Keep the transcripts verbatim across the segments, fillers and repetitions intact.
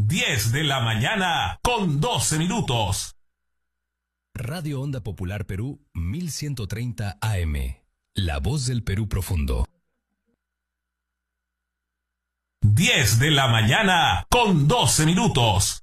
diez de la mañana con doce minutos. Radio Onda Popular Perú mil ciento treinta A M. La voz del Perú profundo. diez de la mañana con doce minutos.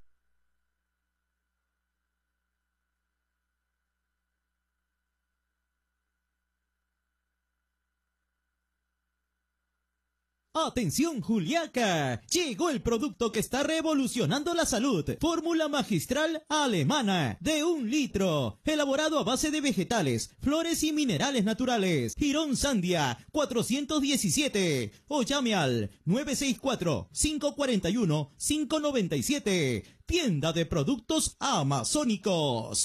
¡Atención, Juliaca! Llegó el producto que está revolucionando la salud. Fórmula magistral alemana de un litro. Elaborado a base de vegetales, flores y minerales naturales. Girón Sandia cuatrocientos diecisiete. O llame al nueve seis cuatro, cinco cuatro uno, cinco nueve siete. Tienda de productos amazónicos.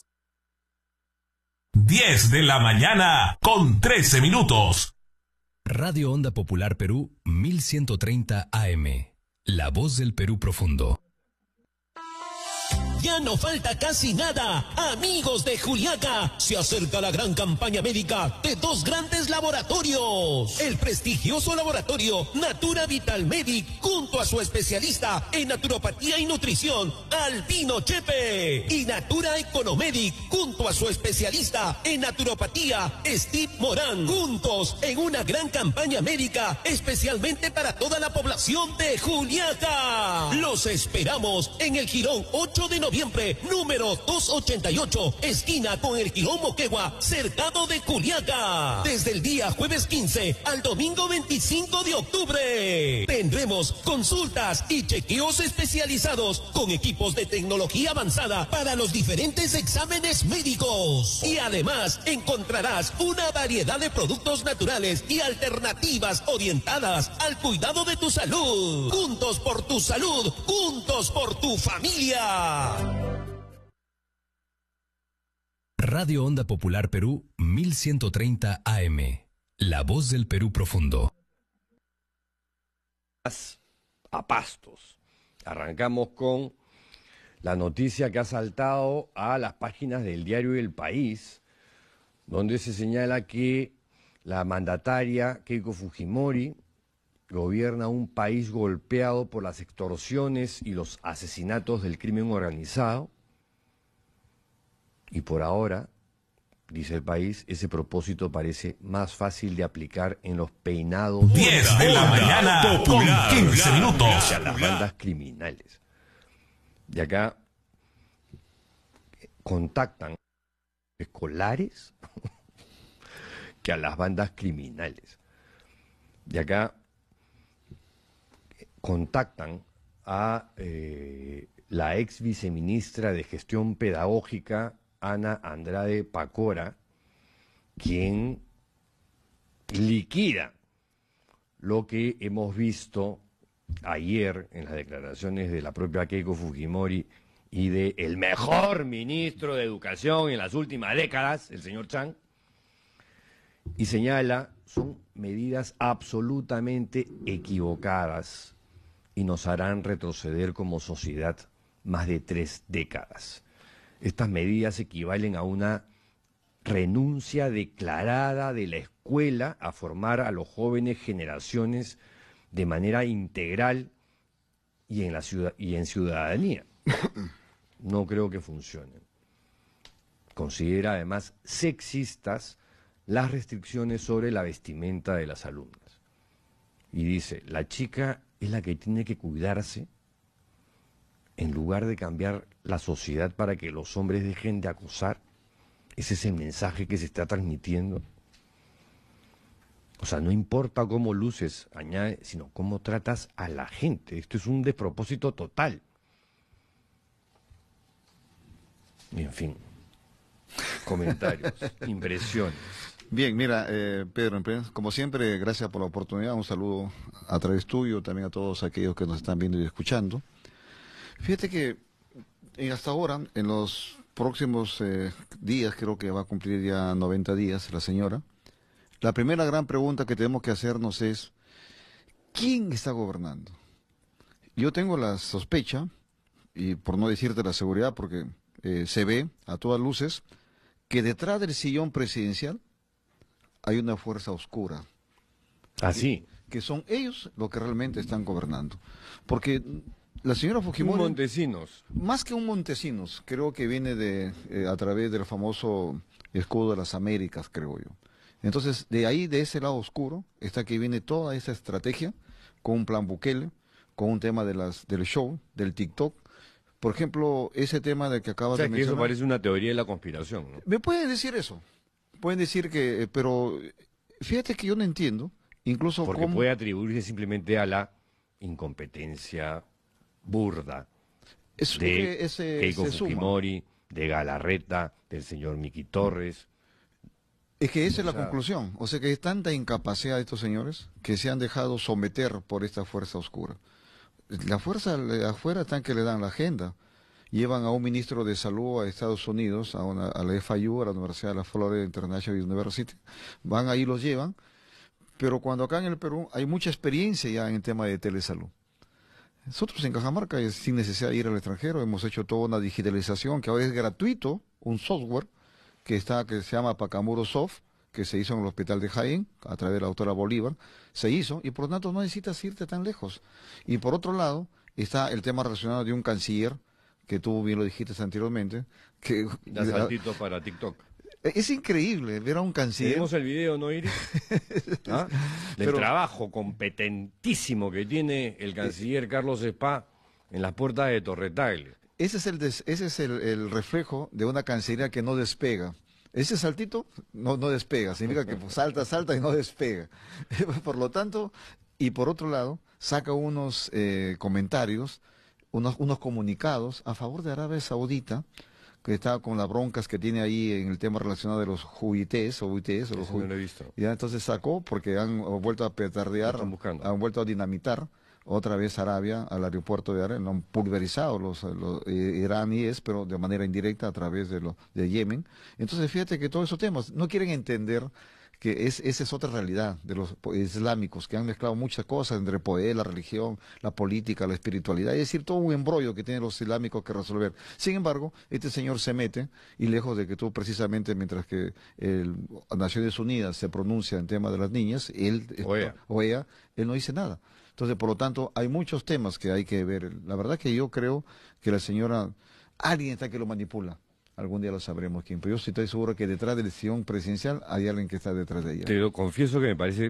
diez de la mañana con trece minutos. Radio Onda Popular Perú mil ciento treinta A M. La voz del Perú profundo. Ya no falta casi nada. Amigos de Juliaca, se acerca la gran campaña médica de dos grandes laboratorios. El prestigioso laboratorio Natura Vital Medic, junto a su especialista en naturopatía y nutrición, Albino Chepe. Y Natura Economedic, junto a su especialista en naturopatía, Steve Morán. Juntos en una gran campaña médica especialmente para toda la población de Juliaca. Los esperamos en el Girón ocho de noviembre, número doscientos ochenta y ocho, esquina con el Girón Moquegua, cercado de Juliaca. Desde el día jueves quince al domingo veinticinco de octubre. Tendremos consultas y chequeos especializados con equipos de tecnología avanzada para los diferentes exámenes médicos. Y además encontrarás una variedad de productos naturales y alternativas orientadas al cuidado de tu salud. Juntos por tu salud, juntos por tu familia. Radio Onda Popular Perú mil ciento treinta A M. La voz del Perú profundo. A pastos. Arrancamos con la noticia que ha saltado a las páginas del diario El País, donde se señala que la mandataria Keiko Fujimori gobierna un país golpeado por las extorsiones y los asesinatos del crimen organizado. Y por ahora, dice El País, ese propósito parece más fácil de aplicar en los peinados diez de la mañana con quince minutos. a las bandas criminales. De acá contactan escolares que a las bandas criminales. De acá contactan a eh, la ex viceministra de Gestión Pedagógica, Ana Andrade Pacora, quien liquida lo que hemos visto ayer en las declaraciones de la propia Keiko Fujimori y de el mejor ministro de Educación en las últimas décadas, el señor Chang, y señala, son medidas absolutamente equivocadas y nos harán retroceder como sociedad más de tres décadas. Estas medidas equivalen a una renuncia declarada de la escuela a formar a los jóvenes generaciones de manera integral y en, la ciudad, y en ciudadanía. No creo que funcionen. Considera además sexistas las restricciones sobre la vestimenta de las alumnas. Y dice, la chica es la que tiene que cuidarse en lugar de cambiar la sociedad para que los hombres dejen de acosar. Ese es el mensaje que se está transmitiendo. O sea, no importa cómo luces, añade, sino cómo tratas a la gente. Esto es un despropósito total. Y en fin, comentarios, impresiones. Bien, mira, eh, Pedro, como siempre, gracias por la oportunidad. Un saludo a través tuyo, también a todos aquellos que nos están viendo y escuchando. Fíjate que eh, hasta ahora, en los próximos eh, días, creo que va a cumplir ya noventa días la señora, la primera gran pregunta que tenemos que hacernos es, ¿quién está gobernando? Yo tengo la sospecha, y por no decirte la seguridad, porque eh, se ve a todas luces, que detrás del sillón presidencial hay una fuerza oscura. Así. Que, que son ellos los que realmente están gobernando. Porque La señora Un Fujimori, Montesinos. más que un Montesinos, creo que viene de eh, a través del famoso escudo de las Américas, creo yo. Entonces, de ahí, de ese lado oscuro, está que viene toda esa estrategia con un plan Bukele, con un tema de las del show, del TikTok. Por ejemplo, ese tema del que acabas O sea, de que eso mencionar. parece una teoría de la conspiración, ¿no? Me pueden decir eso. Pueden decir que, eh, pero fíjate que yo no entiendo, incluso Porque cómo... puede atribuirse simplemente a la incompetencia burda es- de que ese- Keiko se suma. Fujimori, de Galarreta, del señor Miki Torres. Es que esa es la O sea- conclusión. O sea que es tanta incapacidad de estos señores que se han dejado someter por esta fuerza oscura. La fuerza de afuera están que le dan la agenda. Llevan a un ministro de salud a Estados Unidos, a, una- a la F I U, a la Universidad de la Florida International University. Van ahí, los llevan. Pero cuando acá en el Perú hay mucha experiencia ya en el tema de telesalud. Nosotros en Cajamarca, es sin necesidad de ir al extranjero, hemos hecho toda una digitalización que ahora es gratuito, un software que está que se llama Pacamuro Soft, que se hizo en el hospital de Jaén, a través de la doctora Bolívar, se hizo, y por lo tanto no necesitas irte tan lejos. Y por otro lado, está el tema relacionado de un canciller, que tú bien lo dijiste anteriormente, que Da saltito para TikTok. es increíble ver a un canciller. Tenemos el video, ¿no, Iris? ¿Ah? Del Pero- trabajo competentísimo que tiene el canciller Carlos Spa en las puertas de Torretagle. Ese es el des- ese es el, el reflejo de una cancillería que no despega. Ese saltito no, no despega, significa que pues, salta, salta y no despega. Por lo tanto, y por otro lado, saca unos eh, comentarios, unos, unos comunicados a favor de Arabia Saudita, que está con las broncas que tiene ahí en el tema relacionado de los U I Ts o U I Ts. O los Eso no lo he visto. Ya entonces sacó porque han vuelto a petardear, Lo están buscando. han vuelto a dinamitar otra vez Arabia al aeropuerto de Arabia, lo han pulverizado los, los eh, iraníes, pero de manera indirecta a través de, lo, de Yemen. Entonces fíjate que todos esos temas no quieren entender que es, esa es otra realidad de los po- islámicos, que han mezclado muchas cosas entre poder, la religión, la política, la espiritualidad, es decir, todo un embrollo que tienen los islámicos que resolver. Sin embargo, este señor se mete, y lejos de que tú precisamente, mientras que el, Naciones Unidas se pronuncia en tema de las niñas, él, O ea. o ella, él no dice nada. Entonces, por lo tanto, hay muchos temas que hay que ver. La verdad que yo creo que la señora, alguien está que lo manipula. Algún día lo sabremos quién, pero yo sí estoy seguro que detrás de la decisión presidencial hay alguien que está detrás de ella. Te lo confieso que me parece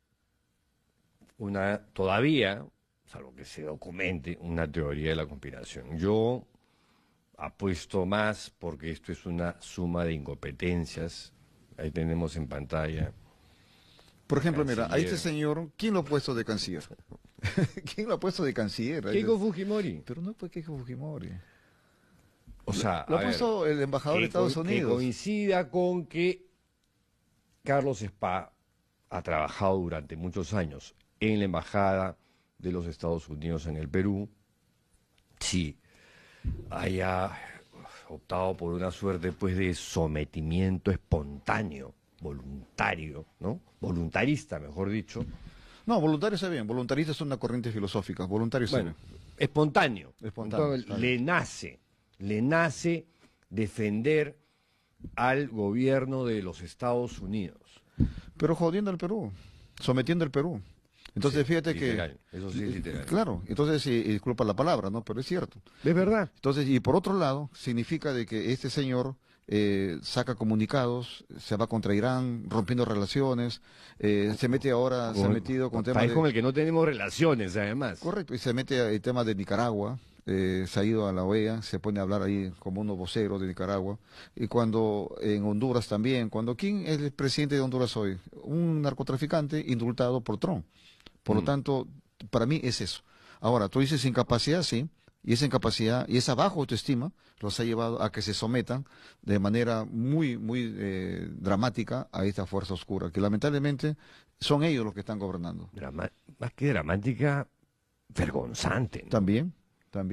una, todavía, salvo que se documente, una teoría de la conspiración. Yo apuesto más porque esto es una suma de incompetencias. Ahí tenemos en pantalla. Por ejemplo, mira, a Canciller. este señor, ¿quién lo ha puesto de canciller? ¿Quién lo ha puesto de canciller? Keiko Fujimori. Pero no fue Keiko Fujimori. O sea, Lo a ha ver, puesto el embajador de que Estados co- Unidos. Que coincida con que Carlos Spa ha trabajado durante muchos años en la embajada de los Estados Unidos en el Perú. Sí, haya optado por una suerte pues de sometimiento espontáneo, voluntario, ¿no? Voluntarista, mejor dicho. No, voluntario está bien. Voluntarista es una corriente filosófica. Voluntario está Bueno, bien. espontáneo. Espontáneo, Entonces, está le bien. nace, le nace defender al gobierno de los Estados Unidos. Pero jodiendo al Perú, sometiendo al Perú. Entonces, Sí, fíjate literal, que... eso sí es literal. Claro, entonces, y, y disculpa la palabra, ¿no? Pero es cierto. ¿Es verdad? Entonces, y por otro lado, significa de que este señor eh, saca comunicados, se va contra Irán, rompiendo relaciones, eh, se mete ahora, se ha metido con temas país de... con el que no tenemos relaciones, además. Correcto, y se mete el tema de Nicaragua, eh, se ha ido a la O E A, se pone a hablar ahí como unos voceros de Nicaragua, y cuando en Honduras también, cuando ¿quién es el presidente de Honduras hoy? Un narcotraficante indultado por Trump. Por lo Mm. tanto, para mí es eso. Ahora, tú dices incapacidad, sí, y esa incapacidad y esa baja autoestima los ha llevado a que se sometan de manera muy, muy eh, dramática a esta fuerza oscura, que lamentablemente son ellos los que están gobernando. Drama- más que dramática, vergonzante. ¿no? También, también,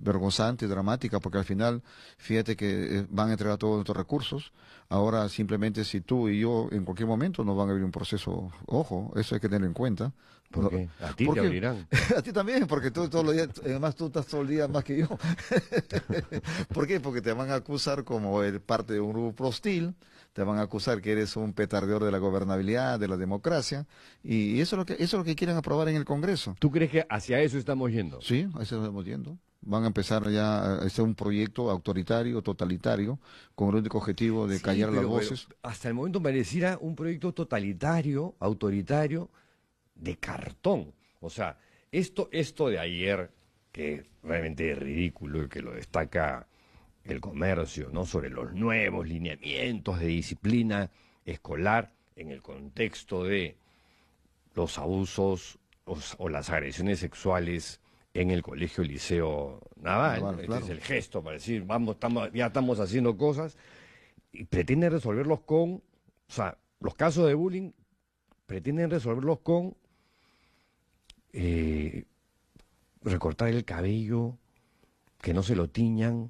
vergonzante, dramática, porque al final, fíjate que eh, van a entregar todos nuestros recursos. Ahora, simplemente, si tú y yo en cualquier momento nos van a abrir un proceso, ojo, eso hay que tenerlo en cuenta. ¿Por No, qué? A ti te porque- abrirán. A ti también, porque tú todos los días, además tú estás todo el día más que yo. ¿Por qué? Porque te van a acusar como el parte de un grupo hostil, te van a acusar que eres un petardeador de la gobernabilidad, de la democracia, y eso es lo que, eso es lo que quieren aprobar en el Congreso. ¿Tú crees que hacia eso estamos yendo? Sí, a eso estamos yendo. Van a empezar ya a hacer un proyecto autoritario, totalitario, con el único objetivo de Sí, callar las pero- voces. pero hasta el momento pareciera un proyecto totalitario, autoritario, de cartón. O sea, esto, esto de ayer, que realmente es ridículo y que lo destaca el Comercio, ¿no? Sobre los nuevos lineamientos de disciplina escolar en el contexto de los abusos o, o las agresiones sexuales en el Colegio Liceo Naval. Naval, Este claro. es el gesto para decir, vamos, estamos, ya estamos haciendo cosas, y pretenden resolverlos con, o sea, los casos de bullying pretenden resolverlos con eh, recortar el cabello, que no se lo tiñan,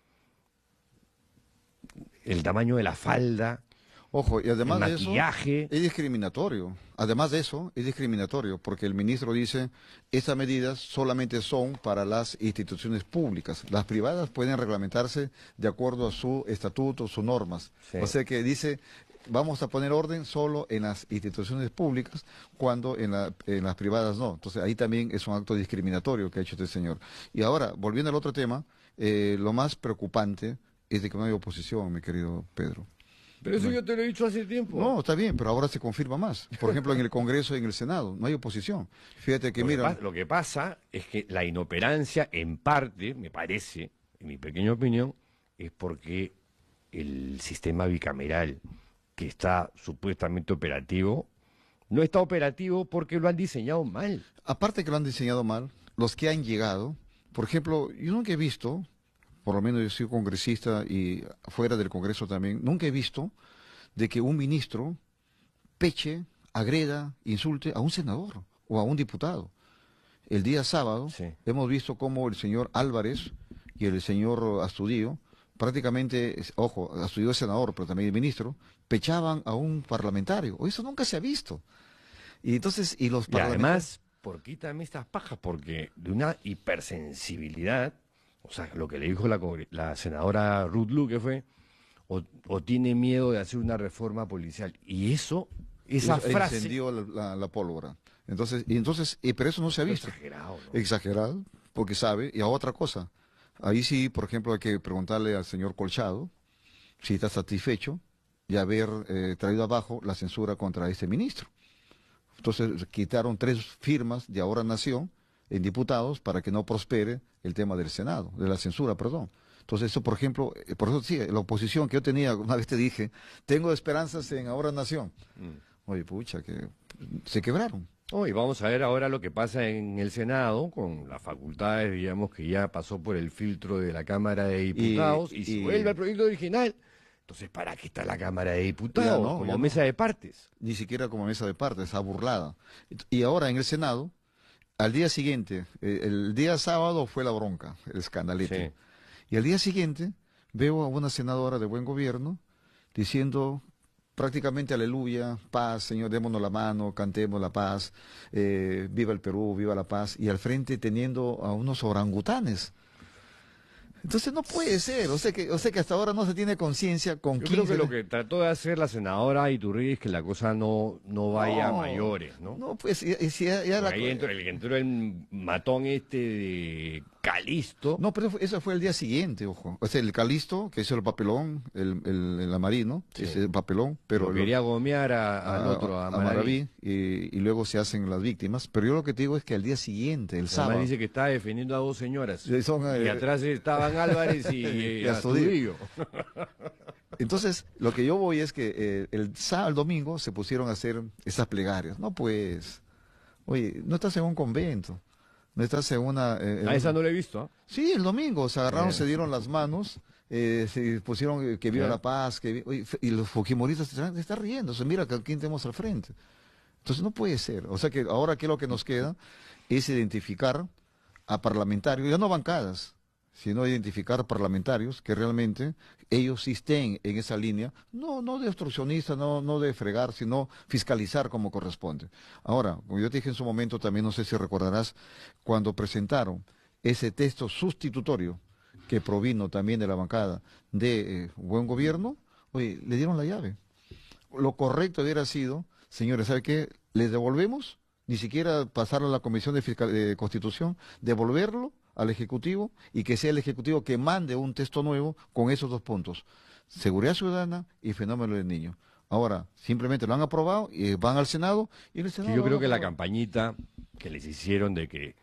el tamaño de la falda, Ojo, y además el de eso, maquillaje. es discriminatorio. Además de eso, es discriminatorio, porque el ministro dice, estas medidas solamente son para las instituciones públicas. Las privadas pueden reglamentarse de acuerdo a su estatuto, sus normas. Sí. O sea que dice, vamos a poner orden solo en las instituciones públicas, cuando en, la- en las privadas no. Entonces ahí también es un acto discriminatorio que ha hecho este señor. Y ahora, volviendo al otro tema, eh, lo más preocupante es de que no hay oposición, mi querido Pedro. Pero eso yo te lo he dicho hace tiempo. No, está bien, pero ahora se confirma más. Por ejemplo, en el Congreso y en el Senado, no hay oposición. Fíjate que, lo, que mira, pa- lo que pasa es que la inoperancia, en parte, me parece, en mi pequeña opinión, es porque el sistema bicameral que está supuestamente operativo, no está operativo porque lo han diseñado mal. aparte que lo han diseñado mal, los que han llegado, por ejemplo, yo nunca he visto, por lo menos yo soy congresista y fuera del Congreso también, nunca he visto de que un ministro peche, agreda, insulte a un senador o a un diputado. El día sábado Sí. hemos visto cómo el señor Álvarez y el señor Astudillo, prácticamente, es- ojo, Astudillo es senador, pero también el ministro, pechaban a un parlamentario. Eso nunca se ha visto. Y entonces, y los Y parlamentarios... además, ¿por qué también estas pajas? Porque de una hipersensibilidad, o sea, lo que le dijo la, congre- la senadora Ruth Luque fue, o, o tiene miedo de hacer una reforma policial. Y eso, esa Eso frase... encendió la, la- la pólvora. Entonces, y entonces, y, pero eso no se ha es visto. exagerado, ¿no? Exagerado, porque sabe. Y a otra cosa, ahí sí, por ejemplo, hay que preguntarle al señor Colchado si está satisfecho de haber eh, traído abajo la censura contra este ministro. Entonces, quitaron tres firmas de Ahora Nación en diputados para que no prospere el tema del Senado, de la censura, perdón. Entonces, eso, por ejemplo, eh, por eso sí, la oposición que yo tenía, una vez te dije, tengo esperanzas en Ahora Nación. Mm. Oye, pucha, que se quebraron. Oh, y vamos a ver ahora lo que pasa en el Senado con las facultades, digamos, que ya pasó por el filtro de la Cámara de Diputados y, si y- vuelve al proyecto original, entonces ¿para qué está la Cámara de Diputados? Ya no, como ya no. mesa de partes. Ni siquiera como mesa de parte, está burlada. Y ahora en el Senado, al día siguiente, eh, el día sábado fue la bronca, el escandalete. Sí. Y al día siguiente veo a una senadora de buen gobierno diciendo prácticamente aleluya, paz, Señor, démonos la mano, cantemos la paz, eh, viva el Perú, viva la paz, y al frente teniendo a unos orangutanes. Entonces no puede ser, o sea que, o sea que hasta ahora no se tiene conciencia con Yo quién creo que se lo le- que trató de hacer la senadora Iturrigui es que la cosa no, no vaya No, a mayores, ¿no? No, pues ya, ya- ya la- Porque ahí entró, el que entró el matón este de Calisto. No, pero eso fue el día siguiente, ojo. O sea, el Calisto, que hizo el papelón, el, el, el Amarino, Sí. ese papelón, pero Pero lo- quería gomear a- al otro, a, a Maraví. Maraví, y, y luego se hacen las víctimas. Pero yo lo que te digo es que al día siguiente, el Además sábado, dice que estaba defendiendo a dos señoras. Sí, son, y eh, atrás estaban Álvarez y, y y Astudillo. Astudillo. entonces lo que yo voy es que eh, el sábado, el domingo, se pusieron a hacer esas plegarias. No, pues, oye, no estás en un convento, no estás en una... eh, en A un- esa no la he visto. ¿ah? Sí, el domingo se agarraron, Eh, se dieron las manos, eh, se pusieron eh, que viva Ya. la paz, que vi- oye, fe- y los fujimoristas se están, se están riendo, o sea, mira que quién tenemos al frente. Entonces no puede ser. O sea que ahora qué es lo que nos queda es identificar a parlamentarios, ya no bancadas, sino identificar parlamentarios que realmente ellos sí estén en esa línea, no, no de obstruccionista, no, no de fregar, sino fiscalizar como corresponde. Ahora, como yo te dije en su momento, también no sé si recordarás, cuando presentaron ese texto sustitutorio que provino también de la bancada de eh, Buen Gobierno, oye, le dieron la llave. Lo correcto hubiera sido, señores, ¿sabe qué? Les devolvemos, ni siquiera pasarlo a la Comisión de, Fiscal de Constitución, devolverlo al Ejecutivo y que sea el Ejecutivo que mande un texto nuevo con esos dos puntos, seguridad ciudadana y fenómeno del niño. Ahora, simplemente lo han aprobado y van al Senado y el Senado... Sí, yo creo que la aprobado. campañita que les hicieron de que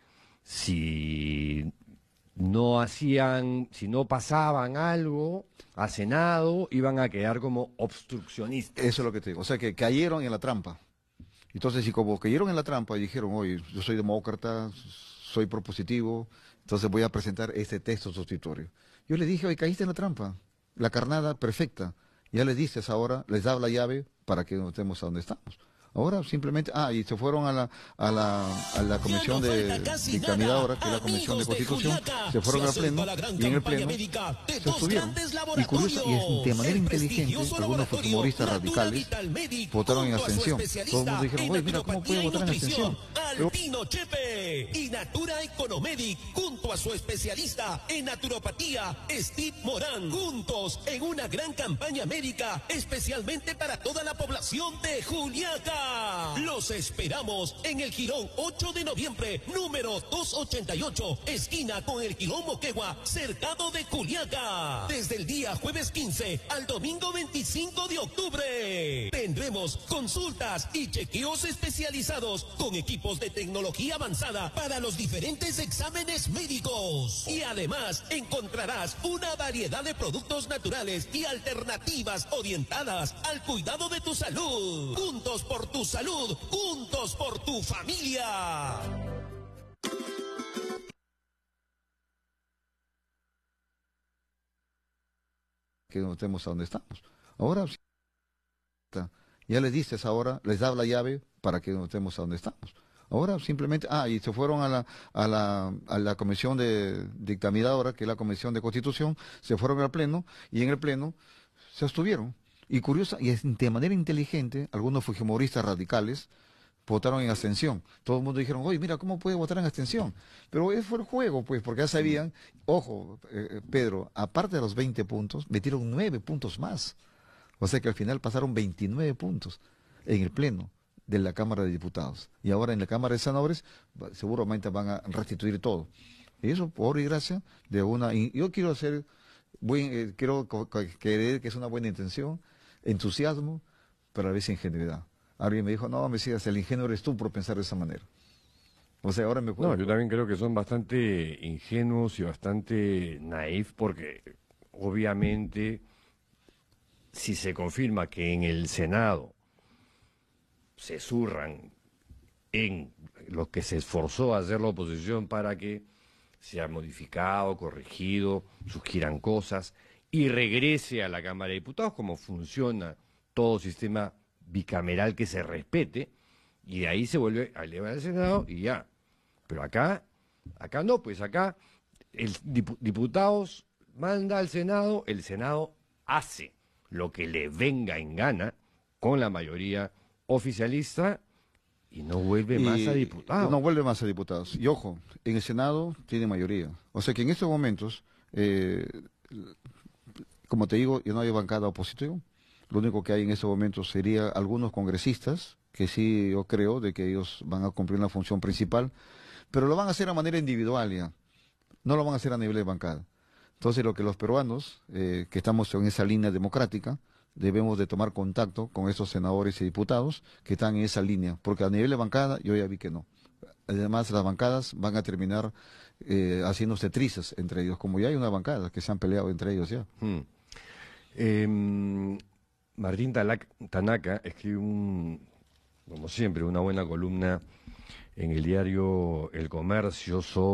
si no hacían, si no pasaban algo a Senado, iban a quedar como obstruccionistas. Eso es lo que te digo, o sea que cayeron en la trampa. Entonces, si como cayeron en la trampa y dijeron, oye, yo soy demócrata, soy propositivo, entonces voy a presentar este texto sustitutorio. Yo le dije, oye, caíste en la trampa, la carnada perfecta. Ya les dices ahora, les da la llave para que nos estemos a donde estamos. Ahora simplemente, ah, y se fueron a la, a la, a la comisión Ya no de falta casi dictaminadora, nada. que es la comisión de Amigos de Constitución, Juliaca, se fueron se al pleno, acerca la gran y en el campaña pleno médica de se dos abstuvieron. grandes Y curioso, y es de manera El inteligente, prestigioso algunos laboratorio fujimoristas Natura radicales Vital Medic, votaron en junto a su abstención. especialista Todo el mundo dijeron, en oye, mira, ¿cómo naturopatía puede y votar en nutrición, abstención? Pero- Altino Chepe, y Natura Economedic, junto a su especialista en naturopatía, Steve Morán, juntos en una gran campaña médica, especialmente para toda la población de Juliaca. Los esperamos en el Jirón ocho de noviembre, número doscientos ochenta y ocho, esquina con el Jirón Moquegua, cercado de Juliaca. Desde el día jueves quince al domingo veinticinco de octubre. Tendremos consultas y chequeos especializados con equipos de tecnología avanzada para los diferentes exámenes médicos. Y además encontrarás una variedad de productos naturales y alternativas orientadas al cuidado de tu salud. Juntos por tu salud, juntos por tu familia. que nos estemos a donde estamos. Ahora, ya les dices ahora, les da la llave para que nos estemos a donde estamos. Ahora simplemente, ah, y se fueron a la, a la, a la comisión de dictaminadora, que es la comisión de Constitución, se fueron al pleno, y en el pleno se abstuvieron. Y curiosa, y de manera inteligente, algunos fujimoristas radicales votaron en abstención. Todo el mundo dijeron, oye, mira, ¿cómo puede votar en abstención? Pero ese fue el juego, pues, porque ya sabían, ojo, eh, Pedro, aparte de los veinte puntos, metieron nueve puntos más. O sea que al final pasaron veintinueve puntos en el pleno de la Cámara de Diputados. Y ahora en la Cámara de Senadores seguramente van a restituir todo. Y eso por y gracia de una... y yo quiero hacer, buen, eh, quiero creer que es una buena intención, entusiasmo, pero a la vez ingenuidad. Alguien me dijo, no, Mesías, el ingenuo eres tú por pensar de esa manera. O sea, ahora me puedo... No, yo también creo que son bastante ingenuos y bastante naif porque obviamente si se confirma que en el Senado se zurran en lo que se esforzó a hacer la oposición para que sea modificado, corregido, surgieran cosas y regrese a la Cámara de Diputados como funciona todo sistema bicameral que se respete, y de ahí se vuelve a elevar al Senado y ya. Pero acá, acá no, pues acá el dip- diputados manda al Senado, el Senado hace lo que le venga en gana con la mayoría oficialista y no vuelve más Y a diputados. No vuelve más a diputados. Y ojo, en el Senado tiene mayoría. O sea que en estos momentos, eh, como te digo, ya no hay bancada oposición. Lo único que hay en estos momentos sería algunos congresistas, que sí yo creo de que ellos van a cumplir una función principal, pero lo van a hacer a manera individual ya. No lo van a hacer a nivel de bancada. Entonces lo que los peruanos, eh, que estamos en esa línea democrática, debemos de tomar contacto con esos senadores y diputados que están en esa línea, porque a nivel de bancada yo ya vi que no. Además las bancadas van a terminar eh, haciéndose trizas entre ellos, como ya hay una bancada que se han peleado entre ellos ya. Hmm. Eh, Martín Talac- Tanaka escribe un, como siempre, una buena columna en el diario El Comercio sobre